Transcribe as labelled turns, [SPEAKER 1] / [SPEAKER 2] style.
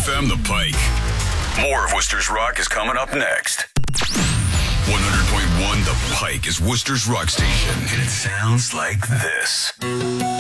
[SPEAKER 1] FM The Pike. More of Worcester's Rock is coming up next. 100.1 The Pike is Worcester's Rock station, and it sounds like this.